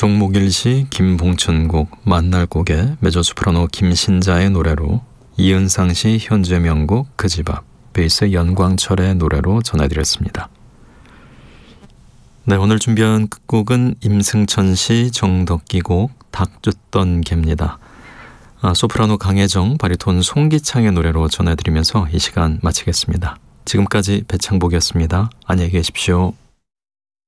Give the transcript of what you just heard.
정목일 시 김봉춘곡 만날곡의 메조소프라노 김신자의 노래로, 이은상 시 현재 명곡 그 집 앞, 베이스 연광철의 노래로 전해드렸습니다. 네, 오늘 준비한 끝곡은 임승천 시 정덕기 곡 닭 쫓던 개입니다. 소프라노 강혜정, 바리톤 송기창의 노래로 전해드리면서 이 시간 마치겠습니다. 지금까지 배창복이었습니다. 안녕히 계십시오.